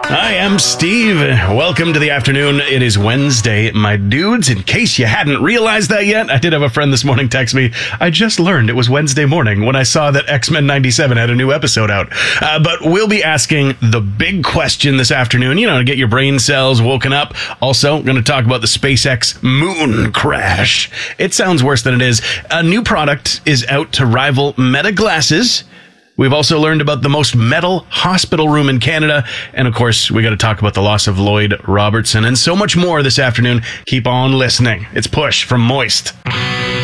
I am Steve. Welcome to the afternoon. It is Wednesday, my dudes. In case you hadn't realized that yet, I did have a friend this morning text me. I just learned it was Wednesday morning when I saw that X-Men 97 had a new episode out. But we'll be asking the big question this afternoon, to get your brain cells woken up. Also, going to talk about the SpaceX moon crash. It sounds worse than it is. A new product is out to rival Meta glasses. We've also learned about the most metal hospital room in Canada. And of course, we got to talk about the loss of Lloyd Robertson and so much more this afternoon. Keep on listening. It's Push from Moist.